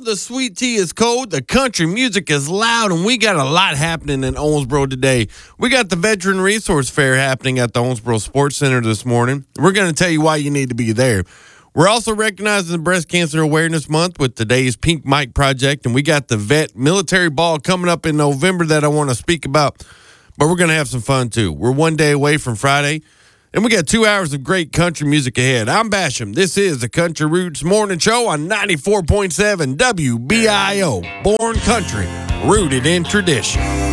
the sweet tea is cold, the country music is loud, and we got a lot happening in Owensboro today. We got the Veteran Resource Fair happening at the Owensboro Sports Center this morning. We're going to tell you why you need to be there. We're also recognizing the Breast Cancer Awareness Month with today's Pink Mike Project, and we got the Vet Military Ball coming up in November that I want to speak about, but we're going to have some fun too. We're one day away from Friday, and we got 2 hours of great country music ahead. I'm Basham. This is the Country Roots Morning Show on 94.7 WBIO. Born Country, rooted in tradition.